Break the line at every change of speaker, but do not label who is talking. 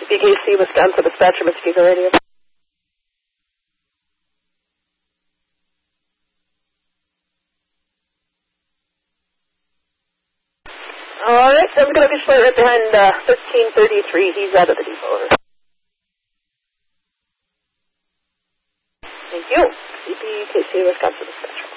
CPKC, Wisconsin dispatcher, Mosquito Radio. All right, so I'm going to be right behind 1333. He's out of the depot. Thank you. CPKC, Wisconsin dispatcher.